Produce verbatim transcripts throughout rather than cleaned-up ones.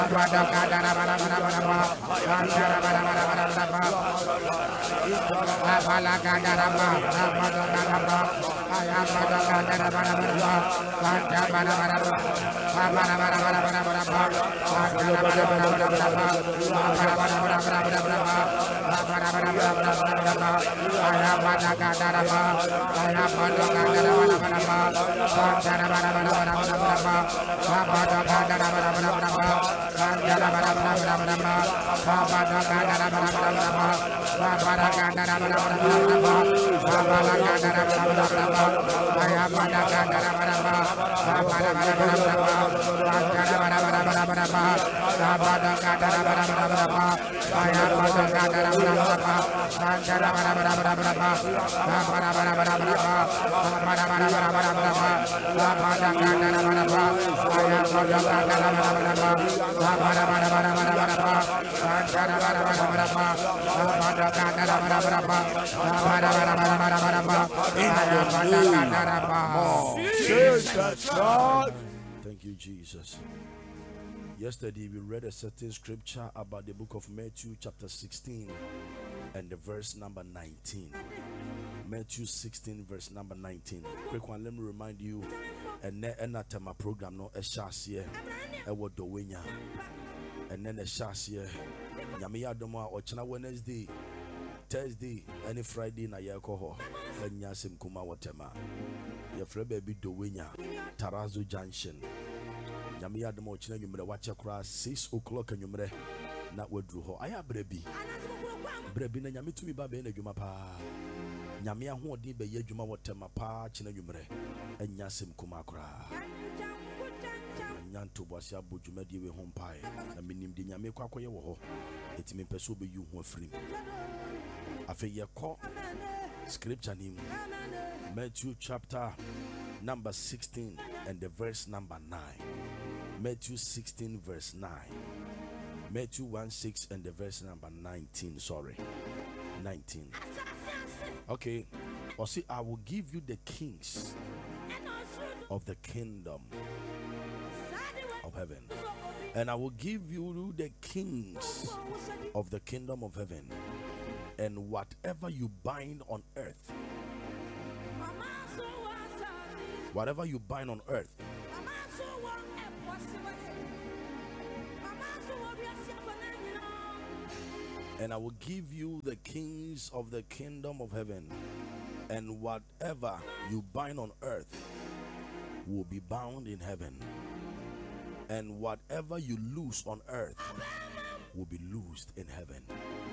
Thank you, Jesus. Yesterday we read a certain scripture about the book of Matthew chapter sixteen and the verse number nineteen. Matthew sixteen verse number nineteen. Quick one, let me remind you, and then a tema program no a shasye a word dowenya, and then a shasye Yamiya Doma or China Wednesday, Thursday, any Friday na yakoho, and Yasim Kuma Watema. Your friend baby dowenya, Tarazo Junction. Yamiya Doma China, you may watch across six o'clock and you may not withdraw her. I have brebi. Brebi and Yami to me baby and Jumapa. Nyamia who did be Yajuma Watema pa China Yumre and Yasim Kumakra. Yanto was ya Bujumedi with home pie. I mean, the Yami Quakoyo, it may pursue you who are free. I feel your call scripture name Matthew chapter number sixteen and the verse number nine. Matthew sixteen verse nine. Matthew one six and the verse number nineteen. Sorry, nineteen. Okay, or see, I will give you the kings of the kingdom of heaven, and I will give you the kings of the kingdom of heaven, and whatever you bind on earth, whatever you bind on earth, and I will give you the kings of the kingdom of heaven, and whatever you bind on earth will be bound in heaven, and whatever you loose on earth will be loosed in heaven.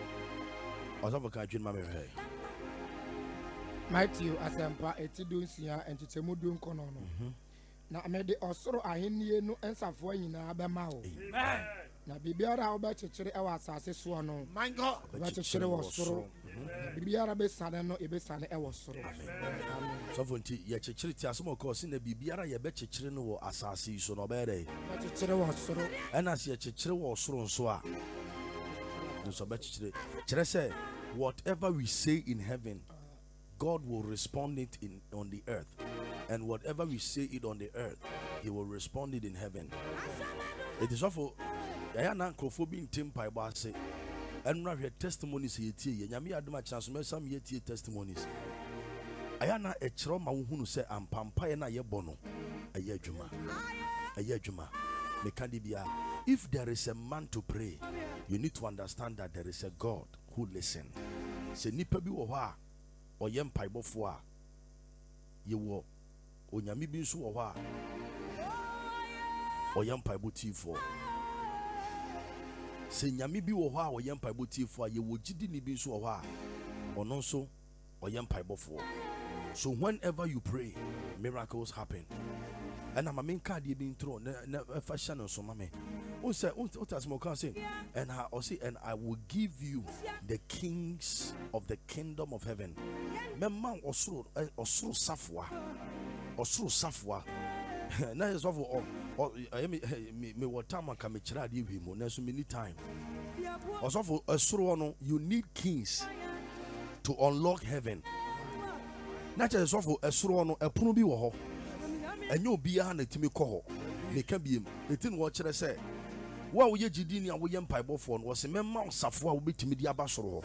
Matthew asempa etidunsia entitemudun konono. Na amede osoro ahennie no ensafo nyina bema wo. Amen. Na bibiara oba chechire ewa asase so no. My God. Oba chechire wo soro. Bibiara be sane no ebe sane ewo soro. Amen. So fonti ye chechire ti asomo ko se na bibiara ye be chechire no wo asase so no be dey. Oba chechire wo soro. Ena se ye chechire wo soro nso a. So be chechire. Chere say whatever we say in heaven, God will respond it in on the earth, and whatever we say it on the earth, He will respond it in heaven. It is awful. I am not in Tim Piba say, and not your testimonies here. Yami Adama chance me some yet testimonies. I am not a trauma who say I'm Pampaya na ye bono, a yejuma, a yejuma, mekandibia. If there is a man to pray, you need to understand that there is a God who listens. Se nipa bi wo ha o yem paibofo a ye wo onyame bi nso wo ha o yem paibotifo. Se nyame bi wo ha o yem paibotifo a ye wo gidi ni bi nso wo ha ono nso o yem paibofo. So whenever you pray, miracles happen. And I'm a main card being thrown na fashion so mame. O say o tas mo kan say and I o say and I will give you the kings of the kingdom of heaven. Memma osoro osoro safwa. Osoro safwa. Na is of o me me water man ka me kira de wi mo na so many time. Osofo osoro no you need kings to unlock heaven. Na che osofo osoro no epono bi wo ho. And you be an etimi koho. They can be eating what I say. Wa wo ye gidini a wo ye mpaebofo no wo se memma osafo a wo betimi di aba soro ho.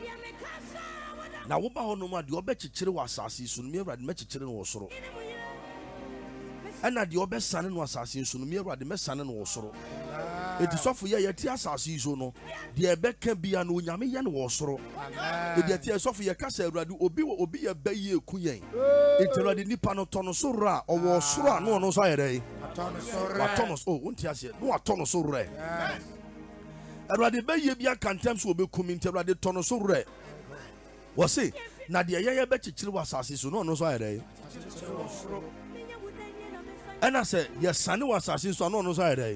Na wo ba ho no ma de obekekere wa asase so no me Awurade mekekere no wo soro. Ana de obesane no asase so no me Awurade mesane no wo soro. Eti sofo ye ye ti asase so no de ebeka bia no onyame ye no wo soro. Edi eti sofo ye kasa Awurade obi obi ye ba ye eku yen. Eti Awurade nipa no tono so ra o wo soro ano no so ayere. Tono so oh unti ase no atono so re. Awurade ba ye bia kantem so obekumi nti Awurade tono so re. Wo se na de ye ye be kikire wa asase so no no so ayere. Ena se ye sane wa asase so no no so ayere.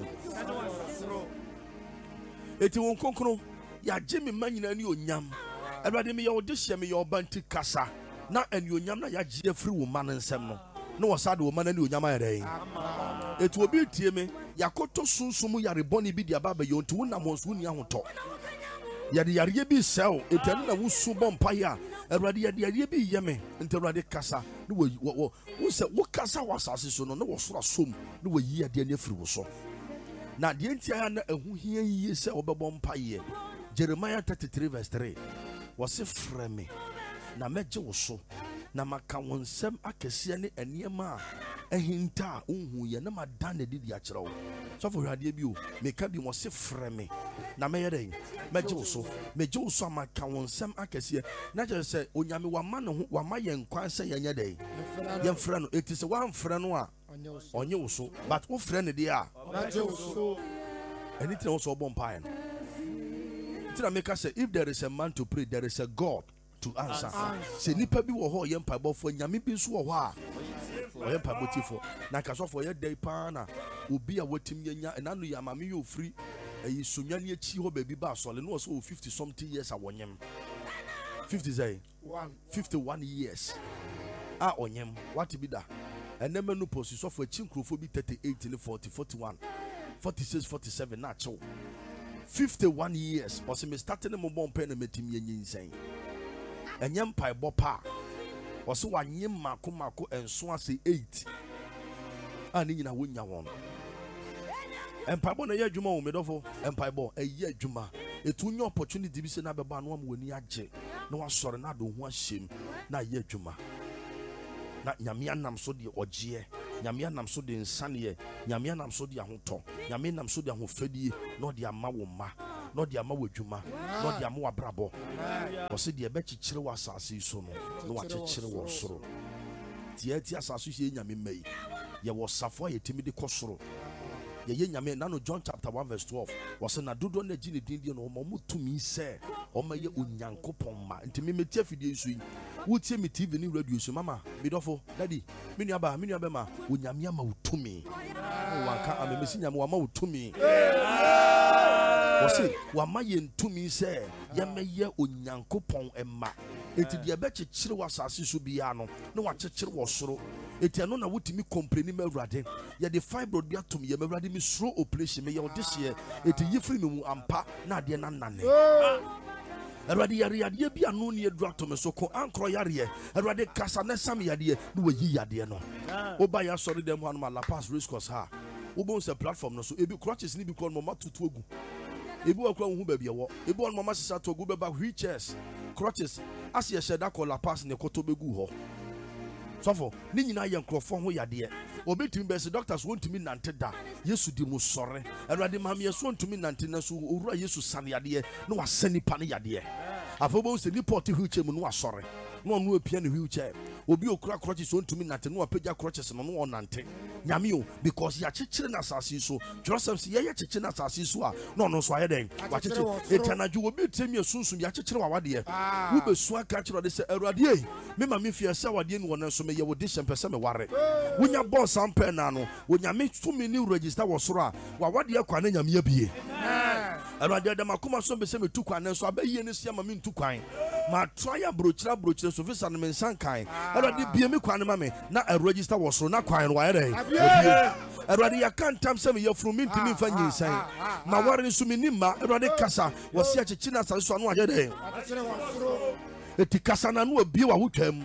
Eti won konkro ya jemi manyina ni onyam. Awurade me ye wo de hye me ye obanti kasa na ani onyam na ya gye afiri wo man nsem no. No wasade wo man ani onyam ayere. Eti obi tie me yakoto sunsum yare boni bi dia baba yo nti wonam wonso ni ahoto. Yade yare bi sel etanu na wusu bompa ya. Awurade yade yare bi yeme nti Awurade kasa no wo wo se wo kasa wasase so no no wo soro som no wo yi ade ani afiri wo so. Na de ntia na ehu hia yi se obebo mpaye. Jeremiah thirty-three verse three. Wose frɛ me na megye wo so na maka wonsem akese ne eniema ehinta unhu ye na madan didi a kyerɛ wo. So for hwade bi o meka bi wose frɛ me na meyɛ den megye wo so megye wo so maka wonsem akese na kyerɛ sɛ onyame wama ne ho wama ye nkwan sɛ yenye den ye frɛ no eti sɛ wan frɛ no a onye wo so but wo frɛ ne de a megye wo so anything also obon pie no. Tira make us say if there is a man to pray there is a God to answer. Say nipa bi wo ho ye mpaebɔ fo nyame bi so wo ho a wo ye mpaebɔ tifo na ka so fo ye dai pa na obi a watim nya na no ya mame yo free ayi sonwa ne achi ho ba bi ba sole no so fifty something years a wonyem fifty say one fifty-one years a onyem what bi da enema no posi so fo achi nkrofo bi thirty-eight ne forty forty-one forty-six forty-seven na cho fifty-one years or me starting mo bon pen metim yin nsen enyem mpaebɔ pa o se wanyem mako mako enso ase eight ani nyina wonya won mpaebɔ na ye adwuma wo medofo mpaebɔ eye adwuma etu nya opportunity bi se na beba no am wani agye na wasɔre na do ho ahyem na ye adwuma na nyame anam so de ogye nyame anam so de nsane nyame anam so de ahotɔ nyame anam so de ahofadie no de ama wo ma no de ama wo adwuma no de ama wo abrabɔ o se de be kikire wo asase so no no wa kikire wo soro tie tie asase hie nyame mai ye wo safo ye timi de kosoro ye ye nyame na no John chapter one verse twelve wo se na dodo na gine din din no mo mutumi se o ma ye onyankopɔn ma ntimi metia fidie so yi wutie mi T V ni radio so mama bidofo daddy me nua ba me nua be ma onyame ama wutumi wanka amemesi nyame wa ma wutumi wo se wa ma ye ntumi se ye meye onyankopɔn emma eti de be kekere wa asase so bia no na wa kekere wo soro eti ano na wutimi complain ma Awurade ye de fibroid bia tom ye ma Awurade mi suro operation me ye odehye eti yefiri me mu ampa na de na nane Awurade yare yade bia no ne adura to me so ko ankro yare Awurade kasa na sam yade no wayi yade no oba ya sori dem ho no La Paz race course ha obo se platform no so ebi crutches ni bi ko no matutu ogu ebi wa kwa hu ba bia wo ebi won mama sisa to ogu be ba wheelchairs crutches as ye sheda ko La Paz ne koto begu ho sofo ni nyina ye nkrofo ho yade obetimi be se doctors wontumi nante da Yesu di mu sore Awurade ma me yeso wontumi nante na so owura Yesu sane yade no wasani pa ne yade afobo se ni port wheelchair mu no wasore no no apia ne wheelchair obi okura crutches wontumi nante no apagya crutches no no nante nyame o because ya kekere na asase so Joseph se ye ye kekere na asase so a no no so ayeden wa kekere etanaju obi temi asunsun ya kekere wa wade wo besu aka kekere de se Awurade ei me ma me fie se wade ni wona so me ye wo de hyempese me ware wonya boss ampe na no wonya me tumi ni register wo soro a wa wade akwa na nyame abie Awurade da makoma so be se me tu kwan na so abaye ne sia ma me ntu kwan ma try abrochira abrochira so visa no me nsan kan Awurade bie me kwan ma me na a register wo soro na kwan no wa yere Awurade ya kan tam se me ye furu me ntimi fa nyinsan ma ware nso me ni ma Awurade kasa wo se akyechi na sa so no ayede eti kasa na no abie wa hotwam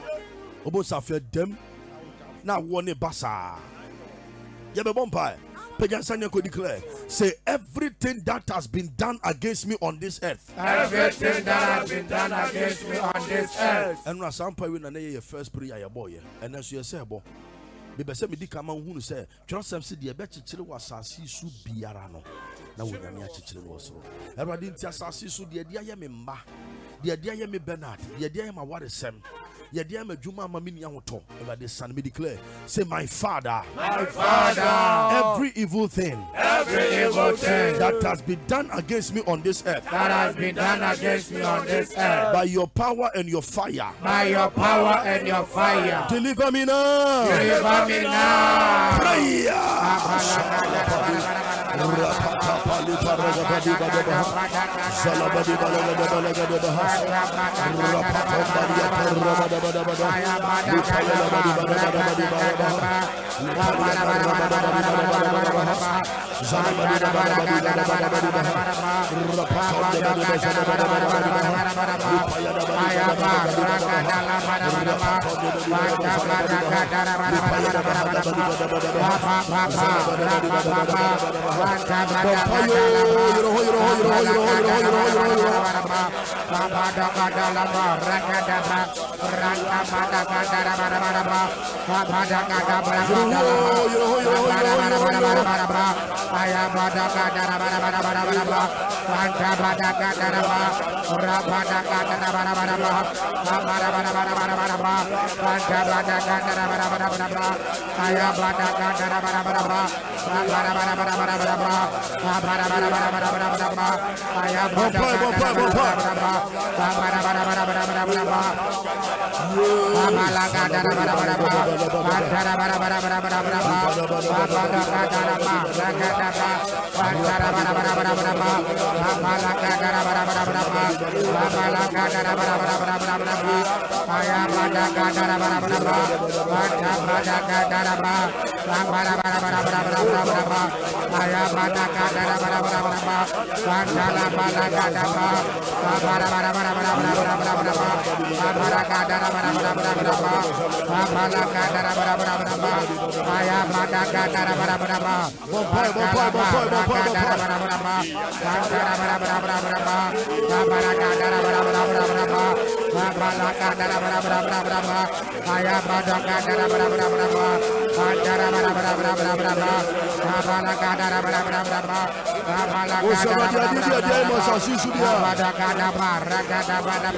obo safia dem na wo ne basa ye be bompa Pejansanya could declare, say, everything that has been done against me on this earth. Everything that has been done against me on this earth. And na sampa we na your first prayer ya boy. And as you say, bo. Bebe se me di kama hu say, twasam se de be chichire wasasi su biara no. Na wo nyame a chichire no so. Erade nti asasi su de de aye me mba. De de aye me Bernard. De de aye ma waresem. Yedia me juma ma mini ahoto. Erade san me declare, say my father, my father, every evil thing, every evil thing that has been done against me on this earth, that has been done against me on this earth, by your power and your fire, by your power and your fire, deliver me now, deliver me now.